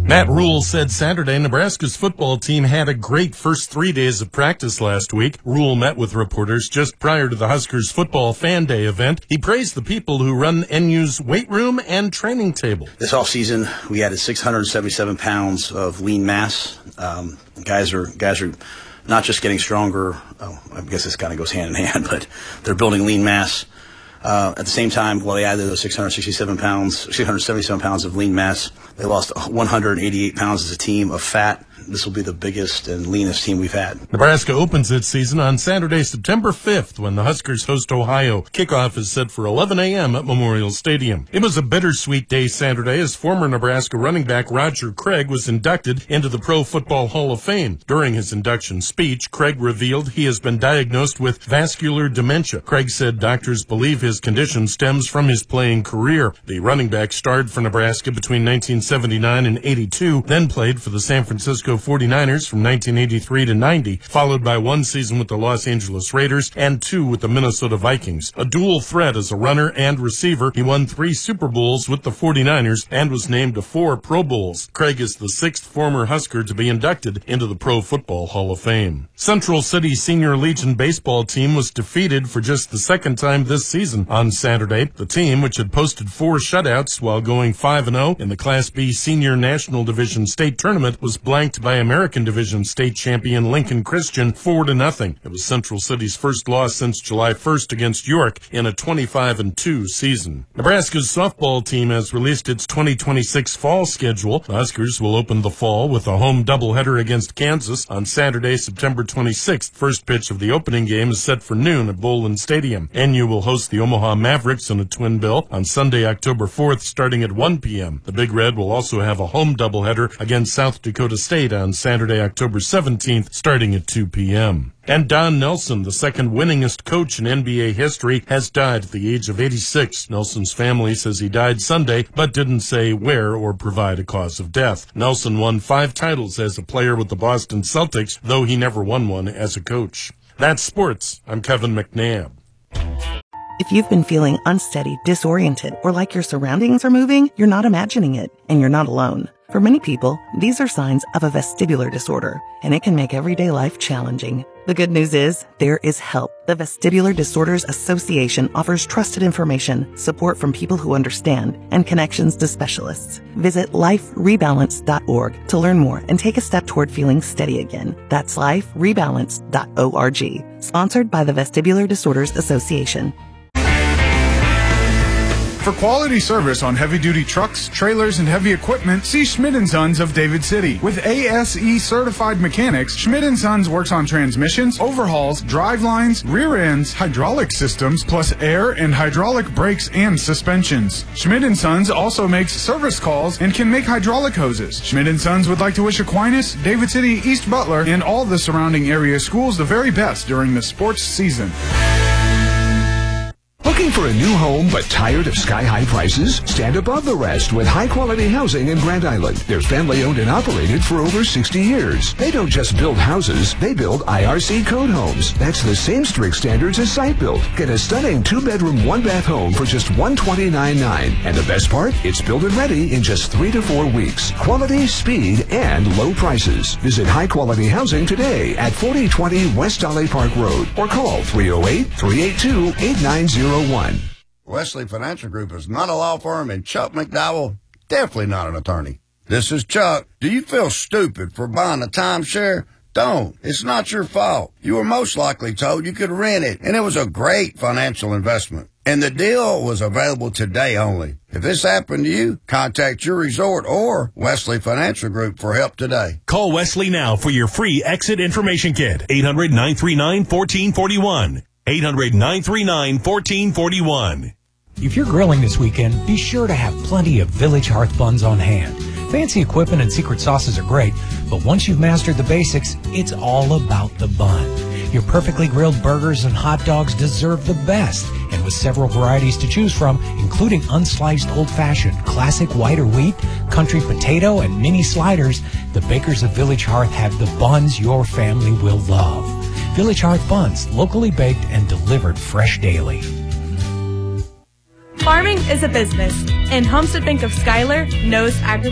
Matt Rule said Saturday Nebraska's football team had a great first 3 days of practice last week. Rule met with reporters just prior to the Huskers Football Fan Day event. He praised the people who run NU's weight room and training table. This offseason, we added 677 pounds of lean mass. Guys are not just getting stronger. I guess this kind of goes hand in hand, but they're building lean mass. At the same time, while they added those 677 pounds of lean mass, they lost 188 pounds as a team of fat. This will be the biggest and leanest team we've had. Nebraska opens its season on Saturday, September 5th, when the Huskers host Ohio. Kickoff is set for 11 a.m. at Memorial Stadium. It was a bittersweet day Saturday as former Nebraska running back Roger Craig was inducted into the Pro Football Hall of Fame. During his induction speech, Craig revealed he has been diagnosed with vascular dementia. Craig said doctors believe his condition stems from his playing career. The running back starred for Nebraska between 1979 and 82, then played for the San Francisco 49ers from 1983 to 90, followed by 1 season with the Los Angeles Raiders and 2 with the Minnesota Vikings. A dual threat as a runner and receiver, he won 3 Super Bowls with the 49ers and was named to 4 Pro Bowls. Craig is the 6th former Husker to be inducted into the Pro Football Hall of Fame. Central City Senior Legion baseball team was defeated for just the 2nd time this season on Saturday. The team, which had posted 4 shutouts while going 5-0 in the Class B Senior National Division State Tournament, was blanked by American Division State champion Lincoln Christian 4-0. It was Central City's first loss since July 1st against York in a 25-2 season. Nebraska's softball team has released its 2026 fall schedule. The Huskers will open the fall with a home doubleheader against Kansas on Saturday, September 26th. First pitch of the opening game is set for noon at Bowlin Stadium. NU will host the Omaha Mavericks in a twin bill on Sunday, October 4th, starting at 1 p.m. The Big Red will also have a home doubleheader against South Dakota State on Saturday, October 17th, starting at 2 p.m. And Don Nelson, the second winningest coach in NBA history, has died at the age of 86. Nelson's family says he died Sunday, but didn't say where or provide a cause of death. Nelson won 5 titles as a player with the Boston Celtics, though he never won one as a coach. That's sports. I'm Kevin McNabb. If you've been feeling unsteady, disoriented, or like your surroundings are moving, you're not imagining it, and you're not alone. For many people, these are signs of a vestibular disorder, and it can make everyday life challenging. The good news is, there is help. The Vestibular Disorders Association offers trusted information, support from people who understand, and connections to specialists. Visit liferebalance.org to learn more and take a step toward feeling steady again. That's liferebalance.org. Sponsored by the Vestibular Disorders Association. For quality service on heavy-duty trucks, trailers, and heavy equipment, see Schmidt & Sons of David City. With ASE certified mechanics, Schmidt & Sons works on transmissions, overhauls, drive lines, rear ends, hydraulic systems, plus air and hydraulic brakes and suspensions. Schmidt & Sons also makes service calls and can make hydraulic hoses. Schmidt & Sons would like to wish Aquinas, David City, East Butler, and all the surrounding area schools the very best during the sports season. Looking for a new home but tired of sky-high prices? Stand above the rest with high-quality housing in Grand Island. They're family-owned and operated for over 60 years. They don't just build houses, they build IRC code homes. That's the same strict standards as Site Built. Get a stunning 2-bedroom, 1-bath home for just $129,900. And the best part? It's built and ready in just 3 to 4 weeks. Quality, speed, and low prices. Visit High Quality Housing today at 4020 West Dolly Park Road or call 308-382-8901. Wesley Financial Group is not a law firm, and Chuck McDowell, definitely not an attorney. This is Chuck. Do you feel stupid for buying a timeshare? Don't. It's not your fault. You were most likely told you could rent it, and it was a great financial investment. And the deal was available today only. If this happened to you, contact your resort or Wesley Financial Group for help today. Call Wesley now for your free exit information kit. 800-939-1441. 800-939-1441. If you're grilling this weekend, be sure to have plenty of Village Hearth buns on hand. Fancy equipment and secret sauces are great, but once you've mastered the basics, it's all about the bun. Your perfectly grilled burgers and hot dogs deserve the best, and with several varieties to choose from, including unsliced old-fashioned, classic white or wheat, country potato, and mini sliders, the bakers of Village Hearth have the buns your family will love. Village Hearth buns, locally baked and delivered fresh daily. Farming is a business, and Homestead Bank of Schuyler knows agriculture.